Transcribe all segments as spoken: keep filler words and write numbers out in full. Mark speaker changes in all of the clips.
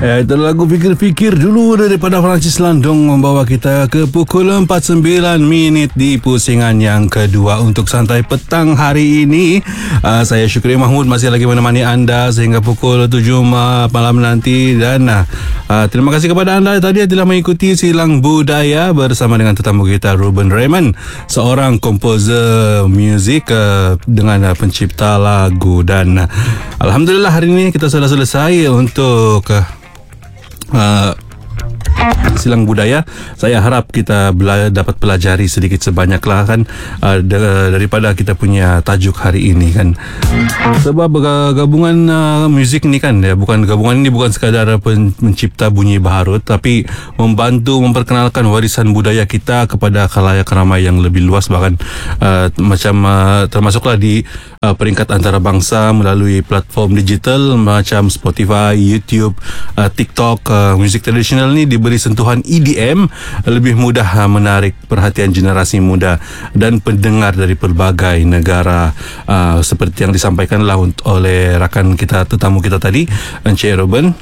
Speaker 1: Eh, itu lagu Fikir-Fikir dulu daripada Francis Landong membawa kita ke pukul empat sembilan minit di pusingan yang kedua untuk santai petang hari ini. Uh, saya Syukri Mahmud masih lagi menemani anda sehingga pukul tujuh malam nanti. Dan uh, terima kasih kepada anda tadi yang telah mengikuti Silang Budaya bersama dengan tetamu kita Ruben Raymond, seorang komposer muzik uh, dengan uh, pencipta lagu. Dan uh, Alhamdulillah hari ini kita sudah selesai untuk uh, Uh, Silang Budaya. Saya harap kita bela- dapat pelajari sedikit sebanyak lah kan, uh, da- daripada kita punya tajuk hari ini kan. Sebab gabungan uh, muzik ni kan, ya, bukan gabungan ini bukan sekadar pen- mencipta bunyi baharut, tapi membantu memperkenalkan warisan budaya kita kepada khalayak ramai yang lebih luas, bahkan uh, macam uh, termasuklah di uh, peringkat antarabangsa melalui platform digital macam Spotify, YouTube, uh, TikTok. Uh, muzik tradisional ni diberi sentuhan E D M, lebih mudah uh, menarik perhatian generasi muda dan pendengar dari pelbagai negara, uh, seperti yang disampaikanlah oleh rakan kita, tetamu kita tadi, Encik Ruben.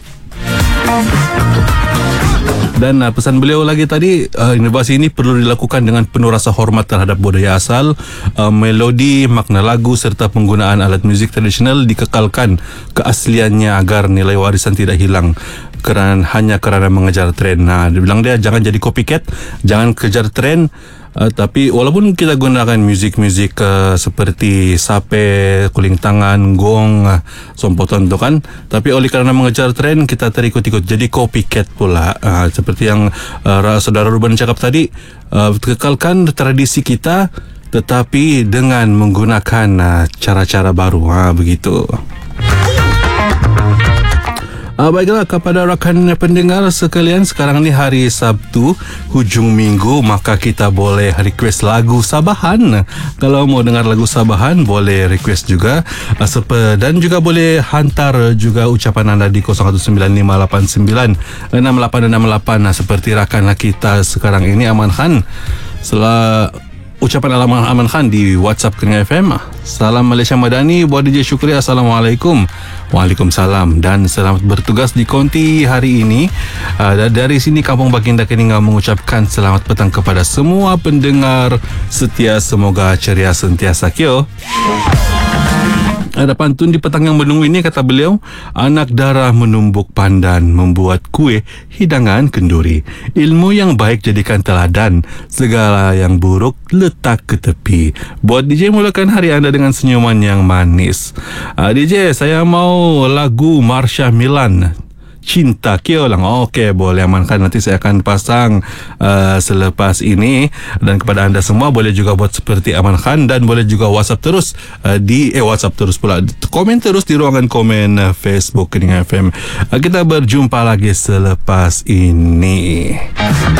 Speaker 1: Dan uh, pesan beliau lagi tadi, uh, inovasi ini perlu dilakukan dengan penuh rasa hormat terhadap budaya asal, uh, melodi, makna lagu serta penggunaan alat muzik tradisional dikekalkan keasliannya agar nilai warisan tidak hilang kerana hanya kerana mengejar tren. Nah, dia bilang dia jangan jadi copycat, jangan kejar tren. Uh, tapi walaupun kita gunakan muzik-muzik uh, seperti sape, kuling tangan, gong, uh, sompoton tu kan, tapi oleh kerana mengejar tren kita terikut-ikut jadi copycat pula. Uh, seperti yang uh, saudara Ruben cakap tadi, uh, kekalkan tradisi kita tetapi dengan menggunakan uh, cara-cara baru. Ha, begitu. Uh, baiklah, kepada rakan pendengar sekalian, sekarang ni hari Sabtu hujung minggu, maka kita boleh request lagu Sabahan. Kalau mau dengar lagu Sabahan boleh request juga, uh, sepe, dan juga boleh hantar juga ucapan anda di kosong satu sembilan lima lapan sembilan enam lapan enam lapan. Nah, seperti rakan kita sekarang ini, Aman Khan. Setelah ucapan Alaman Aman Khan di WhatsApp Kening F M. Salam Malaysia Madani buat D J Syukri. Assalamualaikum. Waalaikumsalam. Dan selamat bertugas di konti hari ini. uh, Dari sini Kampung Baginda Kening mengucapkan selamat petang kepada semua pendengar setia. Semoga ceria sentiasa. Kyo. Ada pantun di petang yang menunggu ini, kata beliau, anak darah menumbuk pandan, membuat kue hidangan kenduri. Ilmu yang baik jadikan teladan, segala yang buruk letak ke tepi. Buat D J, mulakan hari anda dengan senyuman yang manis. uh, D J, saya mau lagu Marsha Milan, Cinta. Kyo lang. Okey, boleh amankan. Nanti saya akan pasang uh, selepas ini. Dan kepada anda semua boleh juga buat seperti Aman Khan, dan boleh juga WhatsApp terus uh, di eh WhatsApp terus pula. Komen terus di ruangan komen uh, Facebook Kening F M. Uh, kita berjumpa lagi selepas ini.